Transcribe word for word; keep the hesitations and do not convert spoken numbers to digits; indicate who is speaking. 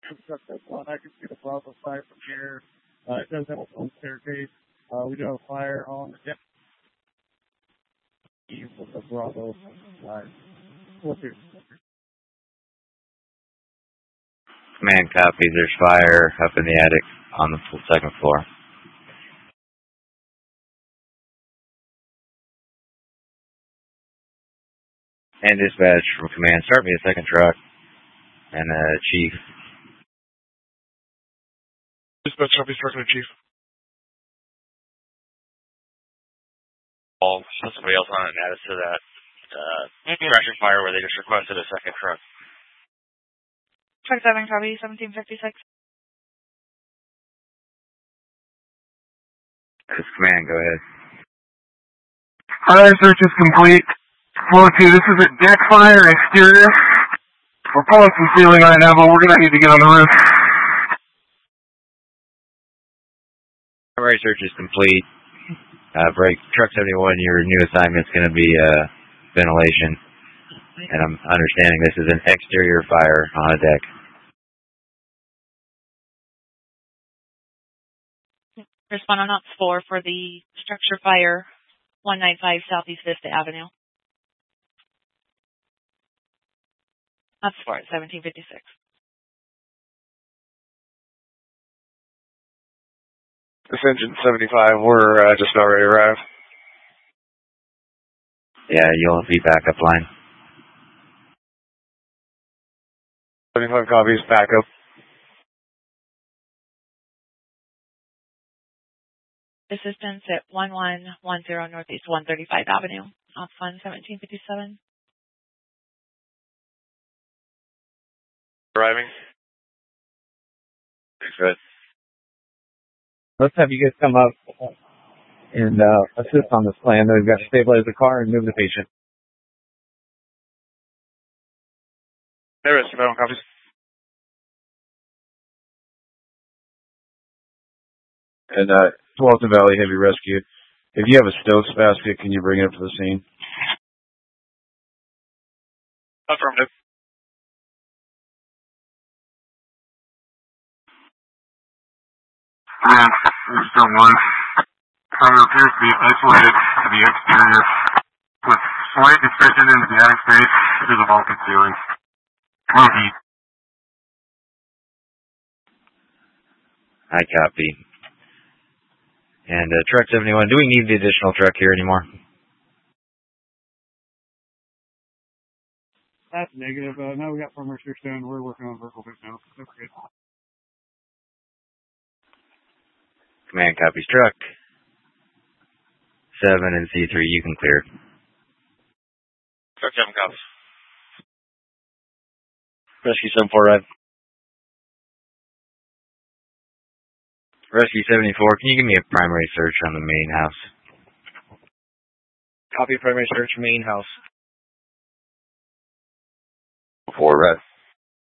Speaker 1: Truck that's one. I can see the Bravo side from here. Uh, it does have its own staircase. Uh, we do have a fire on the deck with the Bravo side. We'll see.
Speaker 2: Command copies. There's fire up in the attic on the second floor. And dispatch from command. Start me a second truck. And uh, chief.
Speaker 3: Dispatch, copy, structure, chief.
Speaker 4: I'll put somebody else on it and add us to that uh, tractor fire where they just requested a second truck.
Speaker 5: Truck seven, copy, seventeen fifty-six.
Speaker 2: This command, go ahead.
Speaker 6: Fire search is complete. Floor two, this is a deck fire exterior. We're pulling some ceiling right now, but we're going to need to get on the roof.
Speaker 2: Primary search is complete. Uh, break truck seventy-one, your new assignment's going to be uh, ventilation. And I'm understanding this is an exterior fire on a deck.
Speaker 5: Respond on ops four for the structure fire, one ninety-five Southeast Vista Avenue. Ops four at seventeen fifty-six.
Speaker 3: This engine seventy-five, we're uh, just about ready to arrive.
Speaker 2: Yeah, you'll be backup line.
Speaker 3: seventy-five copies, backup.
Speaker 5: Assistance at one one one zero Northeast one thirty-five Avenue. Ops one seventeen fifty-seven.
Speaker 4: Arriving. Thanks, Red.
Speaker 1: Let's have you guys come up and uh, assist on this plan. We've got to stabilize the car and move the patient.
Speaker 3: There is, seven copies.
Speaker 7: And uh, Tualatin Valley Heavy Rescue. If you have a Stokes basket, can you bring it up to the scene?
Speaker 3: Affirmative.
Speaker 6: Man, there's still one. Fire appears to be isolated to the exterior with slight dissension into the attic space through the vaulted ceiling. No heat.
Speaker 2: I copy. And uh, truck seventy-one, do we need the additional truck here anymore?
Speaker 1: That's negative. Uh, no, we got primary search done. We're working on vertical bit now. That's good.
Speaker 2: Command copies truck. Seven and C three, you can clear.
Speaker 4: Truck seven copies.
Speaker 2: Rescue seven four, right? Rescue seventy-four, can you give me a primary search on the main house?
Speaker 8: Copy primary search, main house.
Speaker 2: Four, red.